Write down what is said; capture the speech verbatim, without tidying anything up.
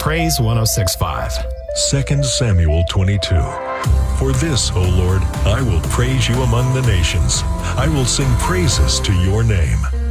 Praise one oh six point five. Second Samuel twenty-two. For this, O Lord, I will praise you among the nations. I will sing praises to your name.